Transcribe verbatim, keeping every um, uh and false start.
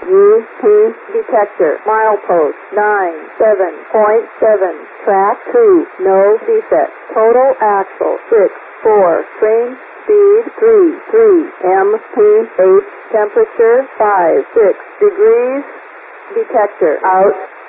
U P detector. Milepost nine seven point seven. Track two. No defect. Total axle six four. Train speed three three. M P H temperature five six degrees. Detector out.